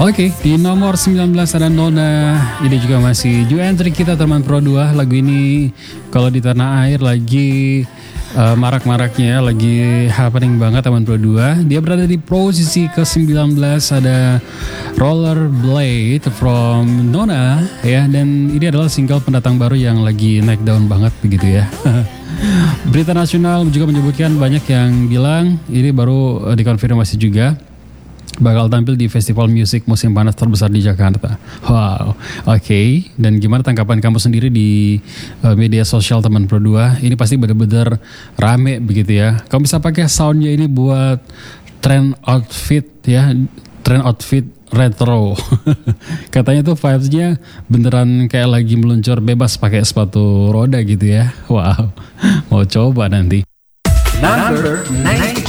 Oke, di nomor 19 ada Nona. Ini juga masih juga entry kita teman Pro 2. Lagu ini kalau di tanah air lagi marak-maraknya, lagi happening banget teman Pro 2. Dia berada di posisi ke-19, ada Rollerblade from Nona ya, dan ini adalah single pendatang baru yang lagi naik daun banget begitu ya. Berita nasional juga menyebutkan banyak yang bilang ini baru dikonfirmasi juga bakal tampil di festival musik musim panas terbesar di Jakarta. Wow, oke. Dan gimana tanggapan kamu sendiri di media sosial teman Pro 2? Ini pasti benar-benar rame begitu ya. Kamu bisa pakai soundnya ini buat trend outfit ya, trend outfit retro. Katanya tuh vibes-nya beneran kayak lagi meluncur bebas pakai sepatu roda gitu ya. Wow, mau coba nanti. Number 19.